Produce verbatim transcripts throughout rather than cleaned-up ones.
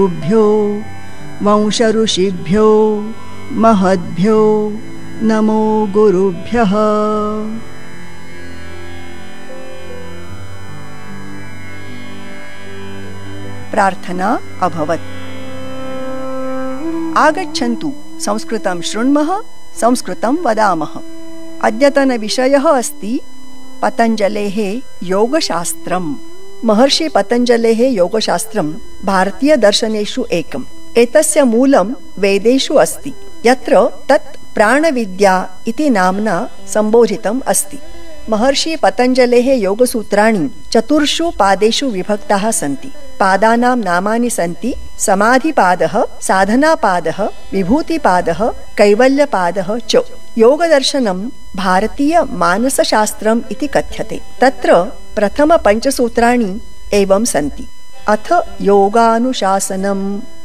भ्यो वंशऋषिभ्यो महद्भ्यो नमो गुरुभ्यः। प्रार्थना अभवत्। आगच्छन्तु संस्कृतं शृण्मः, संस्कृतं वदामः। अद्यतनविषयः अस्ति पतञ्जलेः योगशास्त्रम्। महर्षि पतञ्जलेः योगशास्त्रं भारतीयदर्शनेषु एकम्। एतस्य मूलं वेदेषु अस्ति, यत्र तत् प्राणविद्या इति नाम्ना सम्बोधितम् अस्ति। महर्षि पतञ्जलेः योगसूत्राणि चतुर्षु पादेषु विभक्ताः सन्ति। पादानां नामानि सन्ति समाधिपादः, साधनापादः, विभूतिपादः, कैवल्यपादः च। योगदर्शनं भारतीय मानसशास्त्रम् इति कथ्यते। तत्र प्रथम पञ्चसूत्राणि एवं सन्ति। अथ योगानुशासनं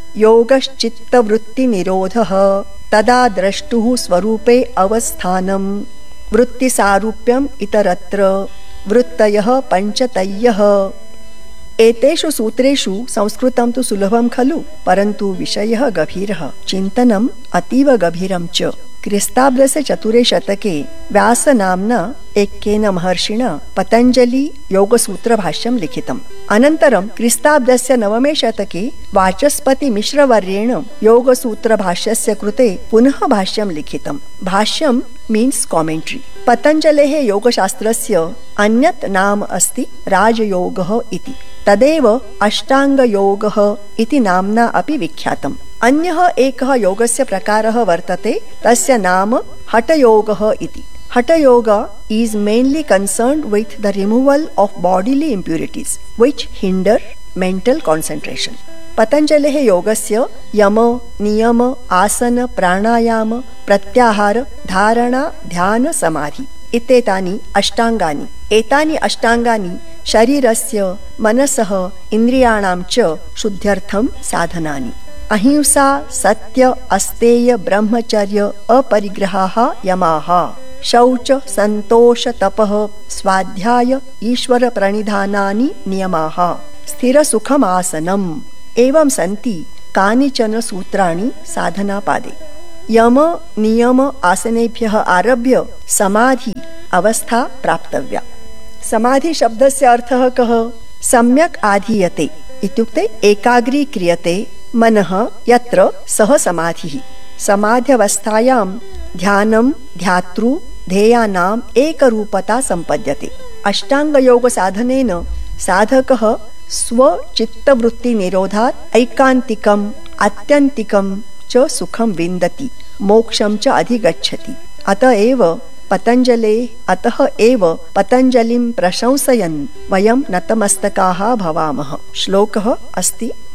योगश्चित्तवृत्तिनिरोधः, तदा द्रष्टुः स्वरूपे अवस्थानं, वृत्तिसारूप्यम् इतरत्र, वृत्तयः पञ्चतयः। एतेषु सूत्रेषु संस्कृतं तु सुलभं खलु, परन्तु विषयः गभीरः, चिन्तनम् अतीव गभीरं च। क्रिस्ताब्दस्य चतुरे शतके व्यासनाम्ना एकेन महर्षिणा पतञ्जलि योगसूत्रभाष्यं लिखितम्। अनन्तरं क्रिस्ताब्दस्य नवमे शतके वाचस्पतिमिश्रवर्येण योगसूत्रभाष्यस्य कृते पुनः भाष्यं लिखितम्। भाष्यं मीन्स् कामेण्ट्री। पतञ्जलेः योगशास्त्रस्य अन्यत् नाम अस्ति राजयोगः इति। तदेव अष्टाङ्गयोगः इति नाम्ना अपि विख्यातम्। अन्यः एकः योगस्य प्रकारः वर्तते, तस्य नाम हठयोगः इति। हठयोगा is mainly concerned with the removal of bodily impurities which hinder mental concentration. पतञ्जलेः योगस्य यम, नियम, आसन, प्राणायाम, प्रत्याहार, धारणा, ध्यान, समाधि इत्येतानि अष्टाङ्गानि। एतानि अष्टाङ्गानि शरीरस्य, मनसः, इन्द्रियाणां च शुद्ध्यर्थं साधनानि। अहिंसा, सत्य, अस्तेय, ब्रह्मचर्य, अपरिग्रहाः यमाः। शौच, सन्तोष, तपः, स्वाध्याय, ईश्वर प्रणिधानानि नियमाः। स्थिरसुखमासनम्। एवं सन्ति कानिचन सूत्राणि साधनापादे। यम, नियम, आसनेभ्यः आरभ्य समाधि अवस्था प्राप्तव्या। समाधि शब्दस्य अर्थः कः? सम्यक् आधीयते इत्युक्ते एकाग्रीक्रियते मनः यत्र सः समाधिः। समाध्यवस्थायां ध्यानं ध्यातृ ध्येयानाम् एकरूपता सम्पद्यते। अष्टाङ्गयोगसाधनेन साधकः स्वचित्तवृत्तिनिरोधात् ऐकान्तिकम् आत्यन्तिकं च सुखं विन्दति, मोक्षं च अधिगच्छति। अतएव पतञ्जले अतः एव पतञ्जलिं प्रशंसयन् वयं नतमस्तकाः भवामः। श्लोकः अस्ति